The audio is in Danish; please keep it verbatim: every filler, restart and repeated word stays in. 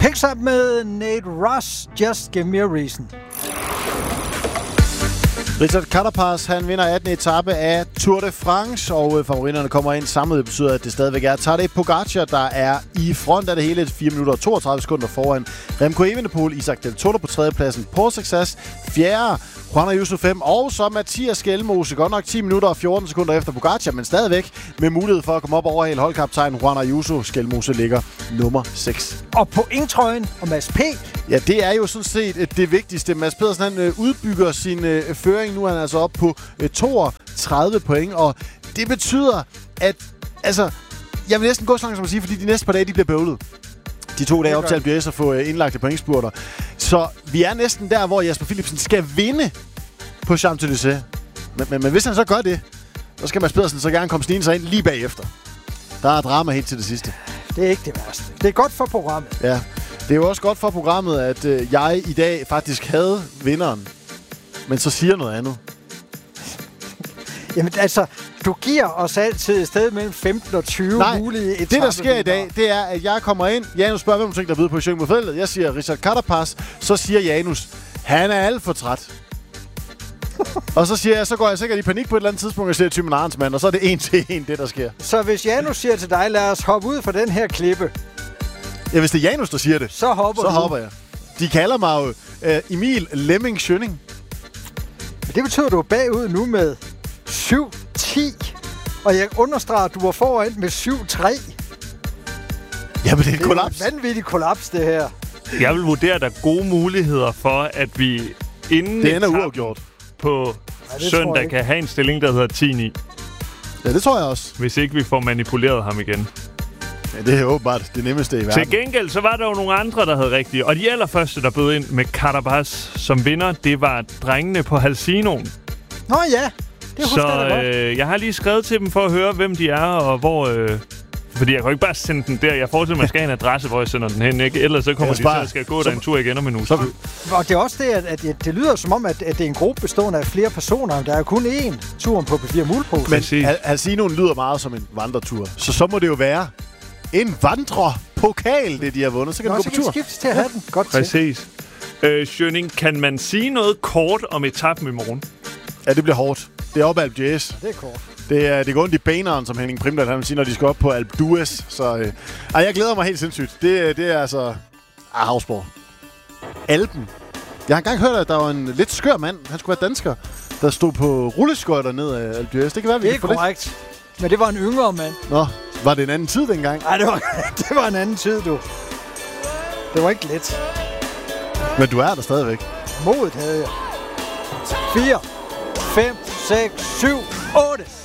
Takes Up med Nate Russ, Just Give Me a Reason. Richard Carapaz, han vinder attende etape af Tour de France, og favoritterne kommer ind samlet. Det betyder, at det stadigvæk er Tadej Pogacar, der er i front af det hele. fire minutter og toogtredive sekunder foran Remco Evenepoel, Isaac Del Toro på tredjepladsen på Success, fjerde Juan Ayuso fem, og så Mathias Skelmose, godt nok ti minutter og fjorten sekunder efter Pogacar, men stadigvæk med mulighed for at komme op over hele holdkaptajn Juan Ayuso. Skelmose ligger nummer seks. Og på indtrøjen og Mads P. Ja, det er jo sådan set det vigtigste. Mads Pedersen, han øh, udbygger sin øh, føring. Nu er han altså op på øh, toogtredive point, og det betyder, at altså, jeg vil næsten gå så langt som at sige, fordi de næste par dage, de bliver bøvlet. De to dage op til Alpe d'Huez at få øh, indlagte pointspurter. Så vi er næsten der, hvor Jasper Philipsen skal vinde på Champs-Élysées. Men, men, men hvis han så gør det, så skal Mads Pedersen så gerne komme snigende sig ind lige bagefter. Der er drama helt til det sidste. Det er ikke det værste. Det er godt for programmet. Ja, det er jo også godt for programmet, at øh, jeg i dag faktisk havde vinderen, men så siger noget andet. Jamen altså, du giver os altid et sted mellem femten og tyve Nej, mulige etaper. Det der sker i dag, det er, at jeg kommer ind. Janus spørger, hvem du tænker, der ved på Sjøen mod feltet. Jeg siger Richard Carapaz. Så siger Janus, han er alt for træt. Og så siger jeg, så går jeg sikkert i panik på et eller andet tidspunkt, og siger Thymen Arnsmann, og så er det en til en, det der sker. Så hvis Janus siger til dig, lad os hoppe ud fra den her klippe. Ja, hvis det er Janus, der siger det, så hopper så du. hopper jeg. De kalder mig jo uh, Emil Lemming Schønning. Men det betyder, at du er bagud nu med syv ti. Og jeg understreger, at du var foran med syv tre. Jamen, det er et kollaps. Det er et vanvittigt kollaps, det her. Jeg vil vurdere, at der er gode muligheder for, at vi inden det ender uafgjort på ja, søndag kan have en stilling, der hedder ti ni. Ja, det tror jeg også. Hvis ikke vi får manipuleret ham igen. Ja, det er åbenbart det nemmeste i verden. Til gengæld, så var der jo nogle andre, der havde rigtigt. Og de allerførste, der bød ind med Carapaz som vinder, det var drengene på Halcinoen. Nå ja, det husker så, jeg godt. Øh, jeg har lige skrevet til dem for at høre, hvem de er, og hvor... Øh, fordi jeg kan jo ikke bare sende den der. Jeg forestiller mig, at jeg skal have en adresse, hvor jeg sender den hen, ikke? Ellers så kommer de til at skal gå der en tur igen om en uge. Så, og det er også det, at, at det, det lyder som om, at, at det er en gruppe bestående af flere personer. Der er kun én turen på P fire Mulepose. Men Halcinoen lyder meget som en vandretur. Så så må det jo være en vandrepokal, det de har vundet. Så kan Nå, du så gå på tur. Kan skiftes til at have den. Godt Præcis. Øh, Schønning, kan man sige noget kort om etappen i morgen? Ja, det bliver hårdt. Det er op ad Alpe d'Huez. Det er kort. Det, er, det går ondt i beneren, som Henning Primdal han vil sige, når de skal op på Alpe d'Huez. Så øh, ej, jeg glæder mig helt sindssygt. Det, det er altså... Ah, Havsborg. Alpen. Jeg har engang hørt, at der var en lidt skør mand, han skulle være dansker, der stod på rulleskøjter ned af Alpe d'Huez. Det kan være, vi det er korrekt. Det. Men det var en yngre mand. Nå, var det en anden tid dengang? Nej, det var, det var en anden tid, du. Det var ikke let. Men du er der stadigvæk. Modet havde jeg. fire, fem, seks, syv, otte.